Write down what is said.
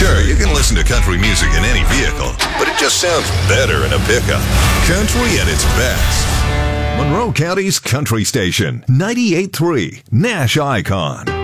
Sure, you can listen to country music in any vehicle, but it just sounds better in a pickup. Country at its best. Monroe County's country station, 98.3 Nash Icon.